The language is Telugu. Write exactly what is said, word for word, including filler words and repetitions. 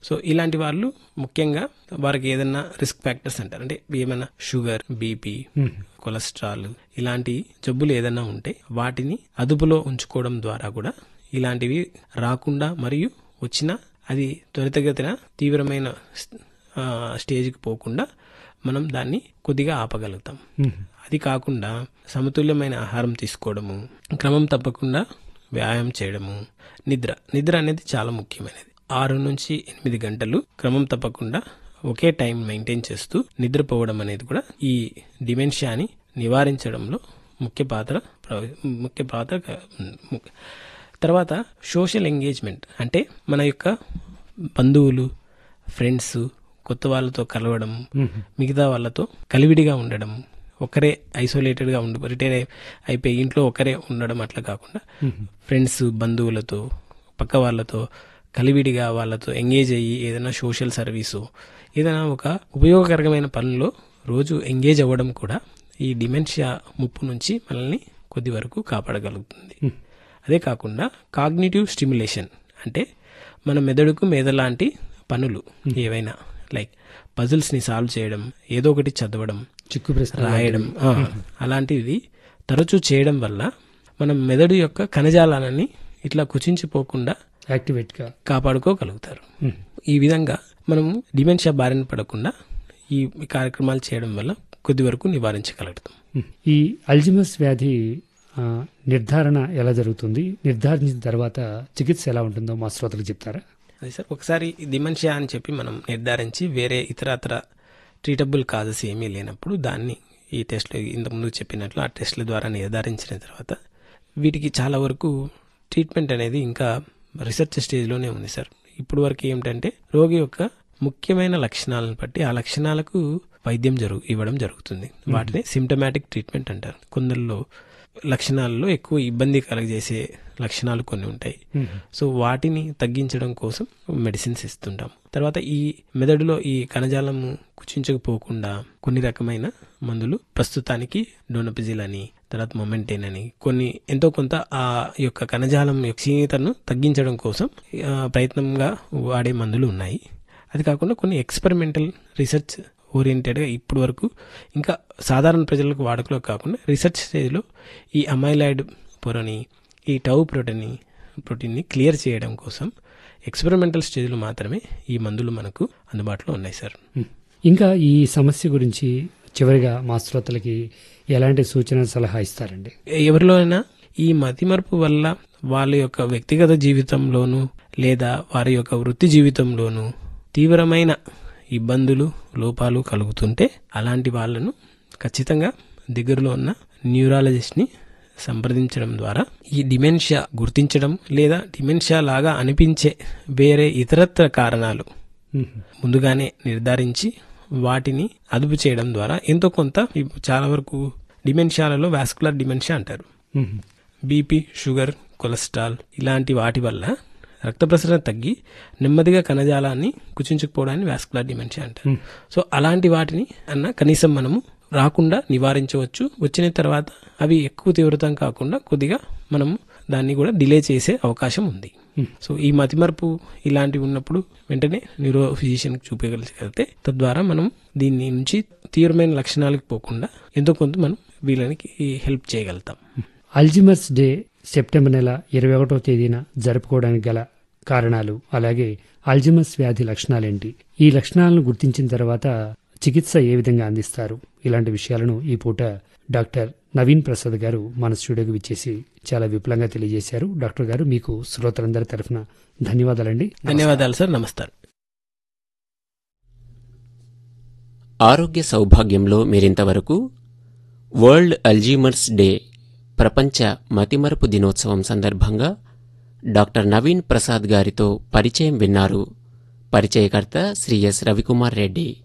సో ఇలాంటి వాళ్ళు ముఖ్యంగా వారికి ఏదైనా రిస్క్ ఫ్యాక్టర్స్ అంటారు, అంటే ఏమైనా షుగర్, బీపీ, కొలెస్ట్రాల్ ఇలాంటి జబ్బులు ఏదైనా ఉంటే వాటిని అదుపులో ఉంచుకోవడం ద్వారా కూడా ఇలాంటివి రాకుండా, మరియు వచ్చినా అది త్వరితగతిన తీవ్రమైన స్టేజ్కి పోకుండా మనం దాన్ని కొద్దిగా ఆపగలుగుతాం. అది కాకుండా సమతుల్యమైన ఆహారం తీసుకోవడము, క్రమం తప్పకుండా వ్యాయామం చేయడము, నిద్ర నిద్ర అనేది చాలా ముఖ్యమైనది. ఆరు నుంచి ఎనిమిది గంటలు క్రమం తప్పకుండా ఒకే టైం మెయింటైన్ చేస్తూ నిద్రపోవడం అనేది కూడా ఈ డిమెన్షియాని నివారించడంలో ముఖ్య పాత్ర ముఖ్య పాత్ర తర్వాత సోషల్ ఎంగేజ్మెంట్, అంటే మన యొక్క బంధువులు, ఫ్రెండ్స్, కొత్త వాళ్ళతో కలవడం, మిగతా వాళ్ళతో కలివిడిగా ఉండడం, ఒకరే ఐసోలేటెడ్గా ఉండి రిటైర్ అయిపోయి ఇంట్లో ఒకరే ఉండడం అట్లా కాకుండా ఫ్రెండ్స్, బంధువులతో, పక్క వాళ్ళతో కలివిడిగా వాళ్ళతో ఎంగేజ్ అయ్యి ఏదైనా సోషల్ సర్వీసు, ఏదైనా ఒక ఉపయోగకరమైన పనుల్లో రోజు ఎంగేజ్ అవ్వడం కూడా ఈ డిమెన్షియా ముప్పు నుంచి మనల్ని కొద్ది వరకు కాపాడగలుగుతుంది. అదే కాకుండా కాగ్నిటివ్ స్టిమ్యులేషన్, అంటే మన మెదడుకు మెదలాంటి పనులు ఏవైనా లైక్ పజిల్స్ని సాల్వ్ చేయడం, ఏదో ఒకటి చదవడం, చిక్కు ప్రశ్న రాయడం, అలాంటివి తరచూ చేయడం వల్ల మనం మెదడు యొక్క కణజాలాన్ని ఇట్లా కుచించిపోకుండా యాక్టివేట్గా కాపాడుకోగలుగుతారు. ఈ విధంగా మనం డిమెన్షియా బారిన పడకుండా ఈ కార్యక్రమాలు చేయడం వల్ల కొద్ది వరకు నివారించగలుగుతాం. ఈ అల్జీమర్స్ వ్యాధి నిర్ధారణ ఎలా జరుగుతుంది, నిర్ధారించిన తర్వాత చికిత్స ఎలా ఉంటుందో మా శ్రోతలకు చెప్తారా? అది సార్, ఒకసారి డిమెన్షియా అని చెప్పి మనం నిర్ధారించి వేరే ఇతరత్ర ట్రీటబుల్ కాజెస్ ఏమీ లేనప్పుడు దాన్ని ఈ టెస్ట్లు ఇంతకుముందు చెప్పినట్లు ఆ టెస్ట్ల ద్వారా నిర్ధారించిన తర్వాత వీటికి చాలా వరకు ట్రీట్మెంట్ అనేది ఇంకా రీసెర్చ్ స్టేజ్లోనే ఉంది సార్. ఇప్పుడు వరకు ఏమిటంటే రోగి యొక్క ముఖ్యమైన లక్షణాలను బట్టి ఆ లక్షణాలకు వైద్యం జరుగు ఇవ్వడం జరుగుతుంది. వాటిని సిమ్టమాటిక్ ట్రీట్మెంట్ అంటారు. కొందరిలో లక్షణాలలో ఎక్కువ ఇబ్బంది కలగజేసే లక్షణాలు కొన్ని ఉంటాయి. సో వాటిని తగ్గించడం కోసం మెడిసిన్స్ ఇస్తుంటాం. తర్వాత ఈ మెదడులో ఈ కణజాలం కుచించకపోకుండా కొన్ని రకమైన మందులు ప్రస్తుతానికి డోనపిజిల్ అని, తర్వాత మొమెంటైన్ అని, కొన్ని ఎంతో కొంత ఆ యొక్క కణజాలం యొక్క క్షీణతను తగ్గించడం కోసం ప్రయత్నంగా వాడే మందులు ఉన్నాయి. అది కాకుండా కొన్ని ఎక్స్పెరిమెంటల్ రీసెర్చ్ ఓరియంటెడ్గా ఇప్పుడు వరకు ఇంకా సాధారణ ప్రజలకు వాడుకలో కాకుండా రీసెర్చ్ స్టేజ్లో ఈ అమైలాయిడ్ పొరని, ఈ టౌ ప్రోటీన్ ప్రోటీన్ని క్లియర్ చేయడం కోసం ఎక్స్పెరిమెంటల్ స్టేజ్లో మాత్రమే ఈ మందులు మనకు అందుబాటులో ఉన్నాయి సార్. ఇంకా ఈ సమస్య గురించి చివరిగా మా శ్రోతలకి ఎలాంటి సూచన సలహా ఇస్తారండి? ఎవరిలో అయినా ఈ మతిమరుపు వల్ల వాళ్ళ యొక్క వ్యక్తిగత జీవితంలోనూ లేదా వారి యొక్క వృత్తి జీవితంలోనూ తీవ్రమైన ఇబ్బందులు, లోపాలు కలుగుతుంటే అలాంటి వాళ్ళను ఖచ్చితంగా దగ్గరలో ఉన్న న్యూరాలజిస్ట్ని సంప్రదించడం ద్వారా ఈ డిమెన్షియా గుర్తించడం లేదా డిమెన్షియా లాగా అనిపించే వేరే ఇతరత్ర కారణాలు ముందుగానే నిర్ధారించి వాటిని అదుపు చేయడం ద్వారా ఎంతో కొంత చాలా వరకు డిమెన్షియాలలో వాస్కులర్ డిమెన్షియా అంటారు. బీపీ, షుగర్, కొలెస్ట్రాల్ ఇలాంటి వాటి వల్ల రక్త ప్రసరణ తగ్గి నెమ్మదిగా కణజాలాన్ని కుచించుకుపోవడాన్ని వాస్కులర్ డిమెన్షియా అంటారు. సో అలాంటి వాటిని అన్న కనీసం మనము రాకుండా నివారించవచ్చు. వచ్చిన తర్వాత అవి ఎక్కువ తీవ్రతం కాకుండా కొద్దిగా మనము దాన్ని కూడా డిలే చేసే అవకాశం ఉంది. సో ఈ మతిమరుపు ఇలాంటివి ఉన్నప్పుడు వెంటనే న్యూరో ఫిజిషియన్కి చూపించగలిగితే తద్వారా మనం దీని నుంచి తీవ్రమైన లక్షణాలకు పోకుండా ఎంతో కొంత మనం వీళ్ళకి హెల్ప్ చేయగలుగుతాం. అల్జీమర్స్ డే సెప్టెంబర్ నెల ఇరవై ఒకటో తేదీన జరుపుకోవడానికి గల కారణాలు, అలాగే అల్జీమర్స్ వ్యాధి లక్షణాలేంటి, ఈ లక్షణాలను గుర్తించిన తర్వాత చికిత్స ఏ విధంగా అందిస్తారు, ఇలాంటి విషయాలను ఈ పూట డాక్టర్ నవీన్ ప్రసాద్ గారు మన స్టూడియోకి విచ్చేసి చాలా విపులంగా తెలియజేశారు. డాక్టర్ గారు, మీకు శ్రోతలందరి తరఫున ధన్యవాదాలండి. ధన్యవాదాలు సార్. నమస్కారం. ఆరోగ్య సౌభాగ్యంలో మీరింతవరకు వరల్డ్ అల్జీమర్స్ డే ప్రపంచ మతిమరుపు దినోత్సవం సందర్భంగా డాక్టర్ నవీన్ ప్రసాద్ గారితో పరిచయం విన్నారు. పరిచయకర్త శ్రీ ఎస్ రవికుమార్ రెడ్డి.